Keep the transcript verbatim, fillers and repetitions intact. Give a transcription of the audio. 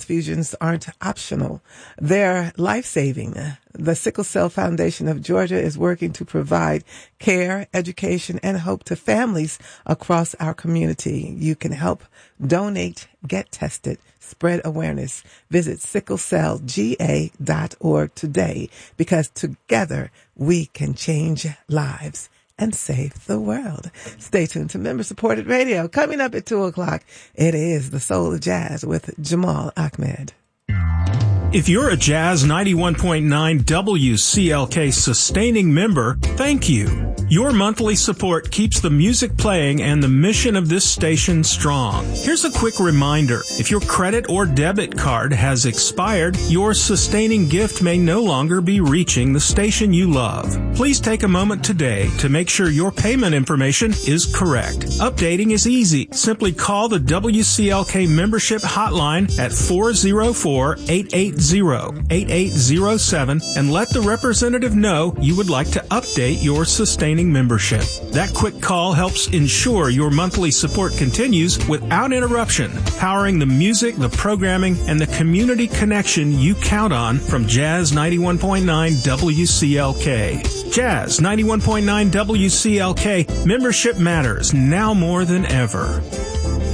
transfusions aren't optional. They're life-saving. The Sickle Cell Foundation of Georgia is working to provide care, education, and hope to families across our community. You can help donate, get tested, spread awareness. Visit sickle cell g a dot org today, because together we can change lives and save the world. Stay tuned to member-supported radio. Coming up at two o'clock, it is The Soul of Jazz with Jamal Ahmed. If you're a Jazz ninety-one point nine W C L K sustaining member, thank you. Your monthly support keeps the music playing and the mission of this station strong. Here's a quick reminder. If your credit or debit card has expired, your sustaining gift may no longer be reaching the station you love. Please take a moment today to make sure your payment information is correct. Updating is easy. Simply call the W C L K membership hotline at four oh four, eight eight zero, eight eight zero seven and let the representative know you would like to update your sustaining membership. That quick call helps ensure your monthly support continues without interruption, powering the music, the programming, and the community connection you count on from Jazz ninety-one point nine W C L K. Jazz ninety-one point nine W C L K, membership matters now more than ever.